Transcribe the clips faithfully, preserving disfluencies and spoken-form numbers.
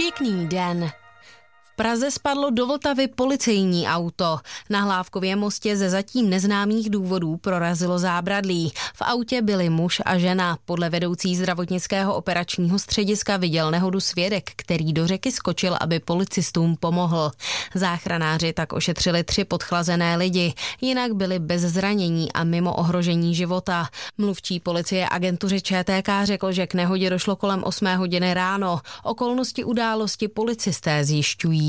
Pěkný den. V Praze spadlo do Vltavy policejní auto. Na Hlávkově mostě ze zatím neznámých důvodů prorazilo zábradlí. V autě byli muž a žena. Podle vedoucí zdravotnického operačního střediska viděl nehodu svědek, který do řeky skočil, aby policistům pomohl. Záchranáři tak ošetřili tři podchlazené lidi, jinak byli bez zranění a mimo ohrožení života. Mluvčí policie agentuře Č T K řekl, že k nehodě došlo kolem osmé hodiny ráno. Okolnosti události policisté zjišťují.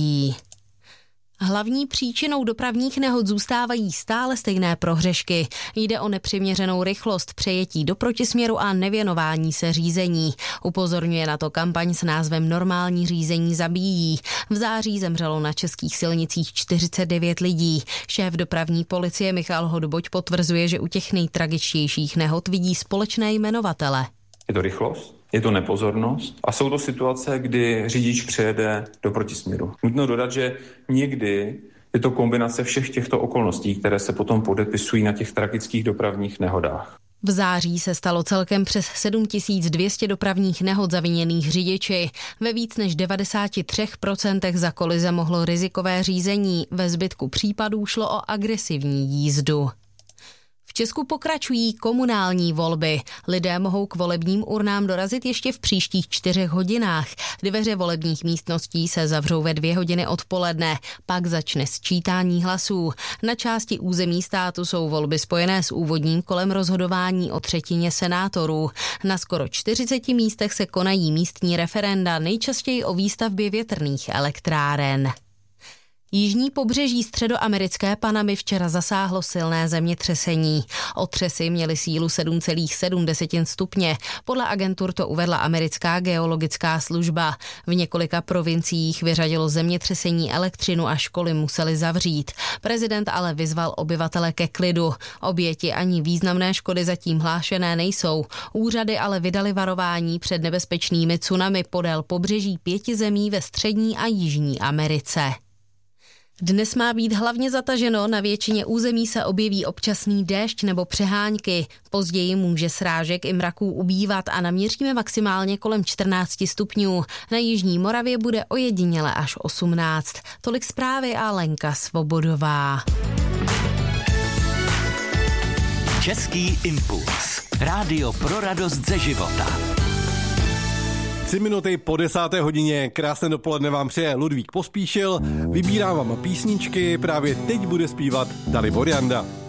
Hlavní příčinou dopravních nehod zůstávají stále stejné prohřešky. Jde o nepřiměřenou rychlost, přejetí do protisměru a nevěnování se řízení. Upozorňuje na to kampaň s názvem Normální řízení zabíjí. V září zemřelo na českých silnicích čtyřicet devět lidí. Šéf dopravní policie Michal Hodboť potvrzuje, že u těch nejtragičtějších nehod vidí společné jmenovatele. Je to rychlost, je to nepozornost a jsou to situace, kdy řidič přejede do protisměru. Nutno dodat, že někdy je to kombinace všech těchto okolností, které se potom podepisují na těch tragických dopravních nehodách. V září se stalo celkem přes sedm tisíc dvě stě dopravních nehod zaviněných řidiči. Ve víc než devadesát tři procent za kolize mohlo rizikové řízení, ve zbytku případů šlo o agresivní jízdu. V Česku pokračují komunální volby. Lidé mohou k volebním urnám dorazit ještě v příštích čtyřech hodinách. Dveře volebních místností se zavřou ve dvě hodiny odpoledne, pak začne sčítání hlasů. Na části území státu jsou volby spojené s úvodním kolem rozhodování o třetině senátorů. Na skoro čtyřiceti místech se konají místní referenda, nejčastěji o výstavbě větrných elektráren. Jižní pobřeží středoamerické Panamy včera zasáhlo silné zemětřesení. Otřesy měly sílu sedm celá sedm stupně. Podle agentur to uvedla americká geologická služba. V několika provinciích vyřadilo zemětřesení elektřinu a školy museli zavřít. Prezident ale vyzval obyvatele ke klidu. Oběti ani významné škody zatím hlášené nejsou. Úřady ale vydali varování před nebezpečnými tsunami podél pobřeží pěti zemí ve střední a jižní Americe. Dnes má být hlavně zataženo, na většině území se objeví občasný déšť nebo přehánky. Později může srážek i mraků ubývat a naměříme maximálně kolem čtrnáct stupňů. Na jižní Moravě bude ojediněle až osmnáct. Tolik zprávy a Lenka Svobodová. Český impuls. Rádio pro radost ze života. Tři minuty po desáté hodině, krásné dopoledne vám přeje Ludvík Pospíšil, vybírám vám písničky, právě teď bude zpívat Dalibor Janda.